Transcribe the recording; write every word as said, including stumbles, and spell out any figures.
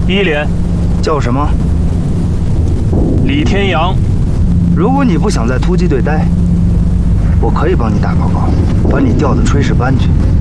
一连， 叫什么？ 李天阳。 如果你不想在突击队待，我可以帮你打报告，把你调到炊事班去。